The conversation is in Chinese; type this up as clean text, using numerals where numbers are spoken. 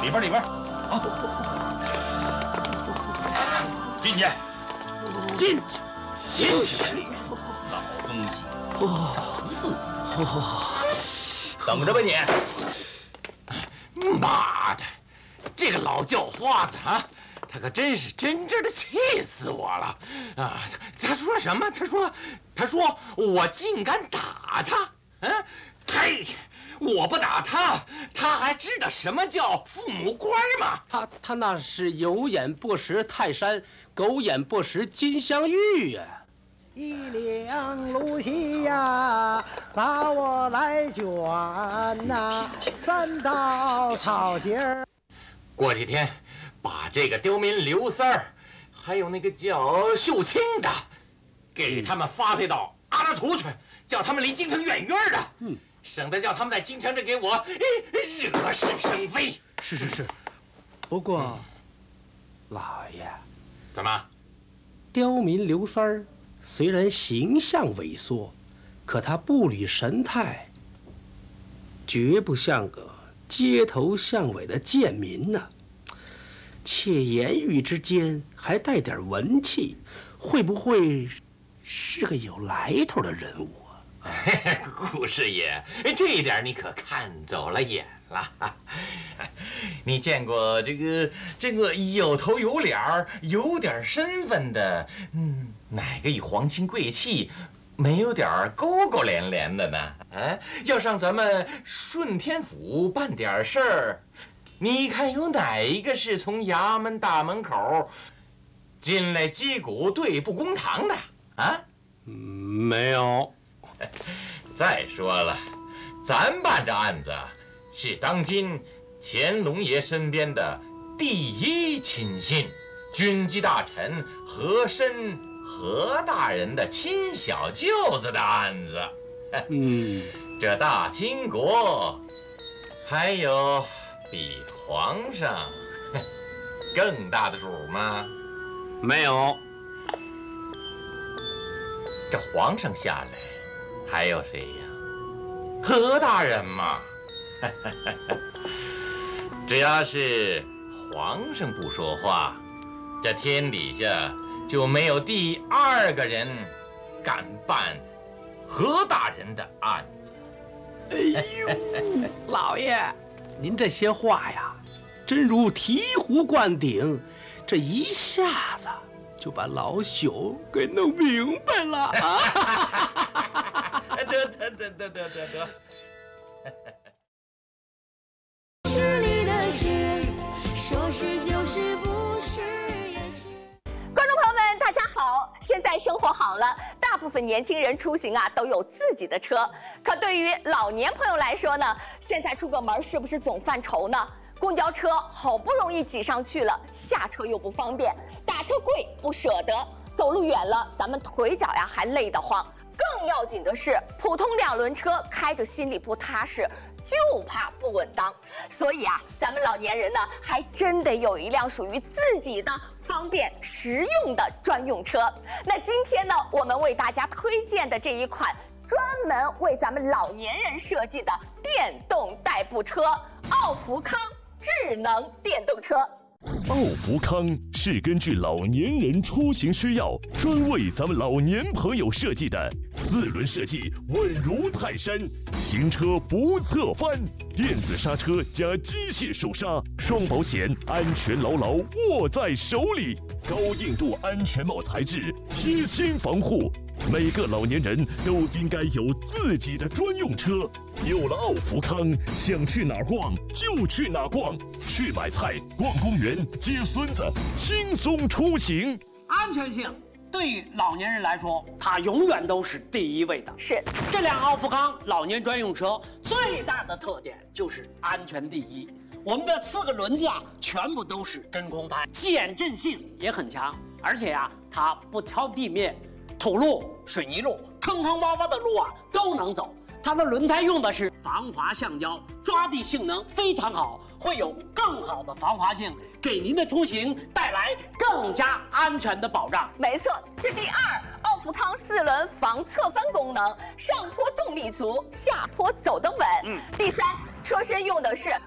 里边。啊，进去，进去，老东西，找死！等着吧你！妈的，这个老叫花子啊！他可真是真的气死我了啊！他说什么？他说我竟敢打他！嗯，嘿，我不打他，他还知道什么叫父母官吗？ 他那是有眼不识泰山，狗眼不识金镶玉呀！ 一两露西呀，把我来卷呐，3道草节儿。 过几天，把这个刁民刘三儿，还有那个叫秀清的，给他们发配到阿拉图去，叫他们离京城远远的，省得叫他们在京城这给我惹是生非。 是，不过，老爷， 怎么？ 刁民刘三儿虽然形象猥琐，可他步履神态，绝不像个街头巷尾的贱民呢。且言语之间还带点文气，会不会是个有来头的人物啊？ 顾师爷，这一点你可看走了眼了。你见过有头有脸儿、有点身份的，哪个以皇亲贵戚没有点勾勾连连的呢？啊，要上咱们顺天府办点事儿，你看有哪一个是从衙门大门口进来击鼓对簿公堂的啊？ 没有。 再说了，咱办这案子是当今乾隆爷身边的第一亲信，军机大臣和珅何大人的亲小舅子的案子。这大清国还有比皇上更大的主吗？ 没有。 这皇上下来还有谁呀？何大人嘛。只要是皇上不说话，这天底下就没有第二个人敢办何大人的案子。 哎呦，老爷，您这些话呀，真如醍醐灌顶，这一下子就把老朽给弄明白了啊！ 得。 是你的事，说是就是，不是也是。观众朋友们，大家好！现在生活好了，大部分年轻人出行啊都有自己的车，可对于老年朋友来说呢，现在出个门是不是总犯愁呢？公交车好不容易挤上去了，下车又不方便，打车贵不舍得，走路远了咱们腿脚呀还累得慌。更要紧的是，普通2轮车开着心里不踏实，就怕不稳当。所以啊，咱们老年人呢，还真得有一辆属于自己的方便实用的专用车。那今天呢，我们为大家推荐的这一款专门为咱们老年人设计的电动代步车——奥福康智能电动车。 奥福康是根据老年人出行需要，专为咱们老年朋友设计的4轮设计，稳如泰山，行车不侧翻，电子刹车加机械手刹，双保险，安全牢牢握在手里，高硬度安全帽材质，贴心防护。每个老年人都应该有自己的专用车。有了奥福康，想去哪儿逛就去哪儿逛，去买菜、逛公园、接孙子，轻松出行。 安全性对于老年人来说，它永远都是第一位的。 是这辆奥福康老年专用车最大的特点就是安全第一。我们的4个轮子啊，全部都是真空胎，减震性也很强，而且啊，它不挑地面。土路、水泥路、坑坑洼洼的路啊都能走。它的轮胎用的是防滑橡胶，抓地性能非常好，会有更好的防滑性，给您的出行带来更加安全的保障。 没错，这第2，奥福康4轮防侧翻功能，上坡动力足，下坡走得稳。第3，车身用的是